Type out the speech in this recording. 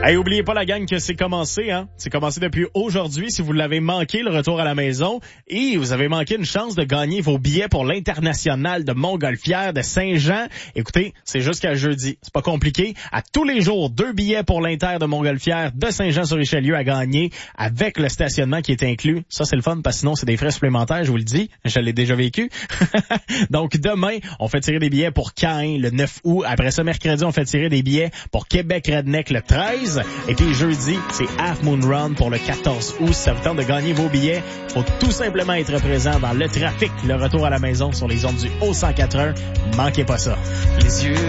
Hey, oubliez pas la gang que c'est commencé, hein. C'est commencé depuis aujourd'hui. Si vous l'avez manqué, le retour à la maison, et vous avez manqué une chance de gagner vos billets pour l'International de Montgolfière de Saint-Jean. Écoutez, c'est jusqu'à jeudi. C'est pas compliqué. À tous les jours, 2 billets pour l'Inter de Montgolfière de Saint-Jean-sur-Richelieu à gagner avec le stationnement qui est inclus. Ça, c'est le fun parce que sinon, c'est des frais supplémentaires, je vous le dis. Je l'ai déjà vécu. Donc, demain, on fait tirer des billets pour Caen le 9 août. Après ça, mercredi, on fait tirer des billets pour Québec Redneck le 13. Et puis jeudi, c'est Half Moon Run pour le 14 août. Si ça vous tente de gagner vos billets, faut tout simplement être présent dans le trafic, le retour à la maison sur les ondes du Haut 104.1. Manquez pas ça. Les yeux